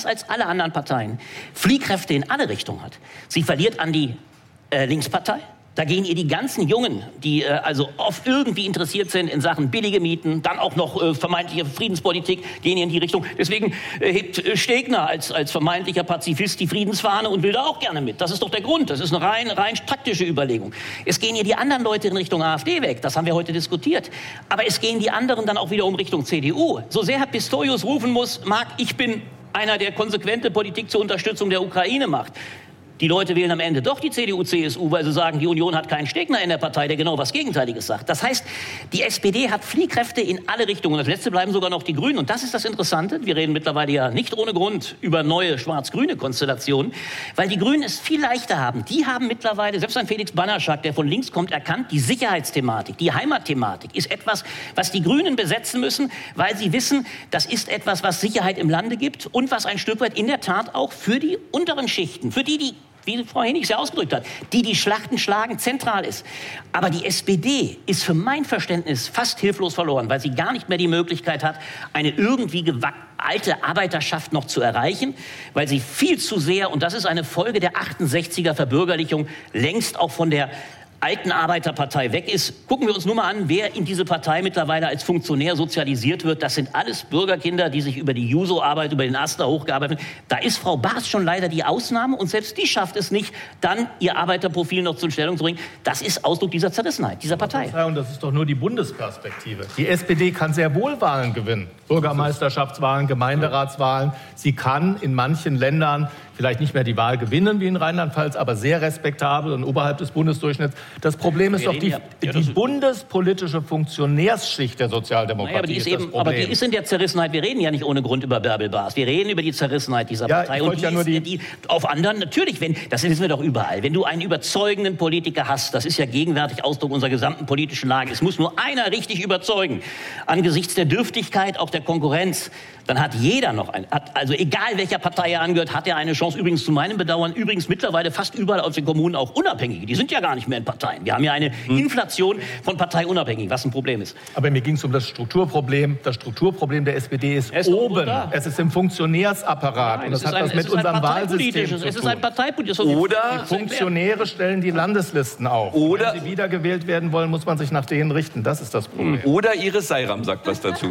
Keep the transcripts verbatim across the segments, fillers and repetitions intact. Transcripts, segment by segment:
als alle anderen Parteien Fliehkräfte in alle Richtungen hat. Sie verliert an die äh, Linkspartei. Da gehen ihr die ganzen Jungen, die äh, also oft irgendwie interessiert sind in Sachen billige Mieten, dann auch noch äh, vermeintliche Friedenspolitik, gehen in die Richtung. Deswegen äh, hebt äh, Stegner als, als vermeintlicher Pazifist die Friedensfahne und will da auch gerne mit. Das ist doch der Grund. Das ist eine rein, rein taktische Überlegung. Es gehen ihr die anderen Leute in Richtung AfD weg. Das haben wir heute diskutiert. Aber es gehen die anderen dann auch wiederum Richtung C D U. So sehr Herr Pistorius rufen muss, mag, ich bin einer, der konsequente Politik zur Unterstützung der Ukraine macht. Die Leute wählen am Ende doch die C D U, C S U, weil sie sagen, die Union hat keinen Stegner in der Partei, der genau was Gegenteiliges sagt. Das heißt, die S P D hat Fliehkräfte in alle Richtungen. Und das Letzte bleiben sogar noch die Grünen. Und das ist das Interessante. Wir reden mittlerweile ja nicht ohne Grund über neue schwarz-grüne Konstellationen, weil die Grünen es viel leichter haben. Die haben mittlerweile, selbst ein Felix Bannerschak, der von links kommt, erkannt, die Sicherheitsthematik, die Heimatthematik ist etwas, was die Grünen besetzen müssen, weil sie wissen, das ist etwas, was Sicherheit im Lande gibt und was ein Stück weit in der Tat auch für die unteren Schichten, für die, die wie Frau Hennig ja ausgedrückt hat, die die Schlachten schlagen, zentral ist. Aber die S P D ist für mein Verständnis fast hilflos verloren, weil sie gar nicht mehr die Möglichkeit hat, eine irgendwie alte Arbeiterschaft noch zu erreichen, weil sie viel zu sehr, und das ist eine Folge der achtundsechziger Verbürgerlichung, längst auch von der alten Arbeiterpartei weg ist. Gucken wir uns nur mal an, wer in diese Partei mittlerweile als Funktionär sozialisiert wird. Das sind alles Bürgerkinder, die sich über die Juso-Arbeit, über den Aster hochgearbeitet haben. Da ist Frau Baas schon leider die Ausnahme und selbst die schafft es nicht, dann ihr Arbeiterprofil noch zur Stellung zu bringen. Das ist Ausdruck dieser Zerrissenheit, dieser Partei. Und das ist doch nur die Bundesperspektive. Die S P D kann sehr wohl Wahlen gewinnen. Bürgermeisterschaftswahlen, Gemeinderatswahlen. Sie kann in manchen Ländern vielleicht nicht mehr die Wahl gewinnen wie in Rheinland-Pfalz, aber sehr respektabel und oberhalb des Bundesdurchschnitts. Das Problem ist doch die, die bundespolitische Funktionärsschicht der Sozialdemokratie. Naja, aber, die ist eben, aber die ist in der Zerrissenheit. Wir reden ja nicht ohne Grund über Bärbel Baas. Wir reden über die Zerrissenheit dieser ja, Partei. Und die, ja nur die, die auf anderen, natürlich, wenn, das wissen wir doch überall. Wenn du einen überzeugenden Politiker hast, das ist ja gegenwärtig Ausdruck unserer gesamten politischen Lage, es muss nur einer richtig überzeugen, angesichts der Dürftigkeit, auch der Konkurrenz, dann hat jeder noch ein, hat, also egal welcher Partei er angehört, hat er eine Chance. Übrigens zu meinem Bedauern, übrigens mittlerweile fast überall aus den Kommunen auch Unabhängige. Die sind ja gar nicht mehr in Parteien. Wir haben ja eine hm. Inflation von Parteiunabhängigen, was ein Problem ist. Aber mir ging es um das Strukturproblem. Das Strukturproblem der S P D ist, ist oben. Es ist im Funktionärsapparat. Nein, und das hat ein, das mit unserem Wahlsystem zu tun. Es ist ein parteipolitisches. Oder die Funktionäre stellen die Landeslisten auf. Oder wenn sie wiedergewählt werden wollen, muss man sich nach denen richten. Das ist das Problem. Oder Iris Seiram sagt was dazu.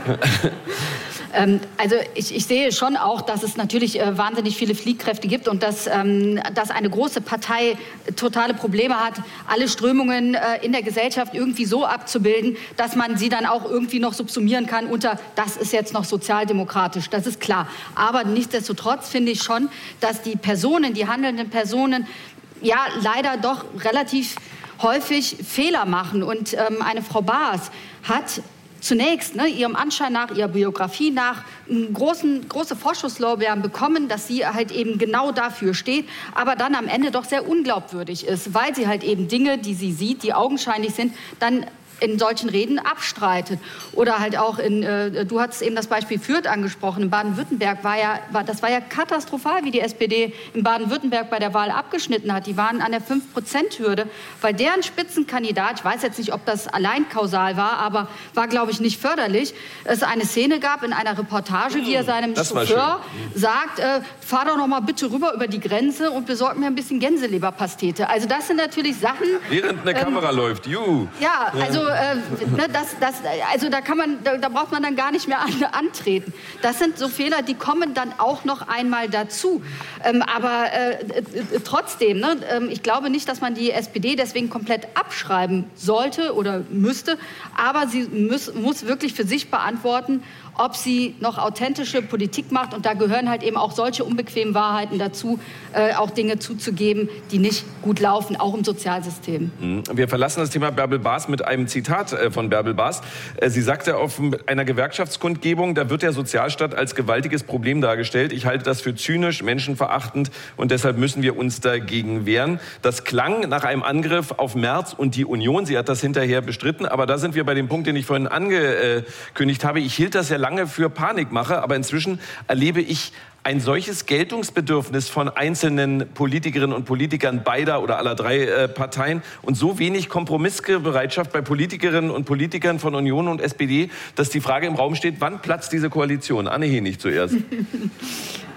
Ähm, also ich, ich sehe schon auch, dass es natürlich äh, wahnsinnig viele Fliehkräfte gibt und dass, ähm, dass eine große Partei totale Probleme hat, alle Strömungen äh, in der Gesellschaft irgendwie so abzubilden, dass man sie dann auch irgendwie noch subsumieren kann unter, das ist jetzt noch sozialdemokratisch, das ist klar. Aber nichtsdestotrotz finde ich schon, dass die Personen, die handelnden Personen, ja leider doch relativ häufig Fehler machen. Und ähm, eine Frau Baas hat zunächst, ne, ihrem Anschein nach, ihrer Biografie nach, einen großen, große Vorschusslorbeeren bekommen, dass sie halt eben genau dafür steht, aber dann am Ende doch sehr unglaubwürdig ist, weil sie halt eben Dinge, die sie sieht, die augenscheinlich sind, dann in solchen Reden abstreitet. Oder halt auch in, äh, du hattest eben das Beispiel Fürth angesprochen, in Baden-Württemberg war ja, war, das war ja katastrophal, wie die S P D in Baden-Württemberg bei der Wahl abgeschnitten hat. Die waren an der fünf Prozent Hürde, weil deren Spitzenkandidat, ich weiß jetzt nicht, ob das allein kausal war, aber war, glaube ich, nicht förderlich, es eine Szene gab in einer Reportage, wie er seinem das Chauffeur sagt, äh, fahr doch noch mal bitte rüber über die Grenze und besorg mir ein bisschen Gänseleberpastete. Also das sind natürlich Sachen... Während eine ähm, Kamera läuft, juhu. Ja, also Äh, ne, das, das, also da, kann man, da, da braucht man dann gar nicht mehr an, antreten. Das sind so Fehler, die kommen dann auch noch einmal dazu. Ähm, aber äh, äh, trotzdem, ne, äh, ich glaube nicht, dass man die S P D deswegen komplett abschreiben sollte oder müsste. Aber sie muss, muss wirklich für sich beantworten, ob sie noch authentische Politik macht. Und da gehören halt eben auch solche unbequemen Wahrheiten dazu, äh, auch Dinge zuzugeben, die nicht gut laufen, auch im Sozialsystem. Wir verlassen das Thema Bärbel Baas mit einem Zitat von Bärbel Baas. Sie sagte auf einer Gewerkschaftskundgebung, da wird der Sozialstaat als gewaltiges Problem dargestellt. Ich halte das für zynisch, menschenverachtend und deshalb müssen wir uns dagegen wehren. Das klang nach einem Angriff auf Merz und die Union. Sie hat das hinterher bestritten, aber da sind wir bei dem Punkt, den ich vorhin angekündigt habe. Ich hielt das ja lange für Panikmache, aber inzwischen erlebe ich ein solches Geltungsbedürfnis von einzelnen Politikerinnen und Politikern beider oder aller drei äh, Parteien und so wenig Kompromissbereitschaft bei Politikerinnen und Politikern von Union und S P D, dass die Frage im Raum steht, wann platzt diese Koalition? Anne Hennig zuerst.